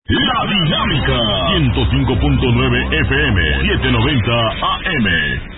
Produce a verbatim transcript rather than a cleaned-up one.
La Dinámica ciento cinco punto nueve F M, setecientos noventa A M.